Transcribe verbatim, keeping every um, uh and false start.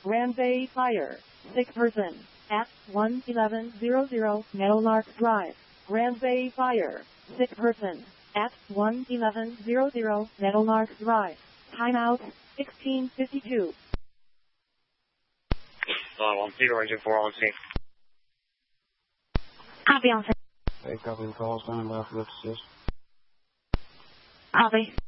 Ramsay Fire. Sick person. At one eleven hundred Meadowlark Drive. Ramsay Fire. Sick person. At one eleven hundred Meadowlark Drive. Timeout sixteen fifty-two. Uh, one Peter Ranger four on scene. Copy, officer. Hey, copy the call. Standing by for lift assist. Copy.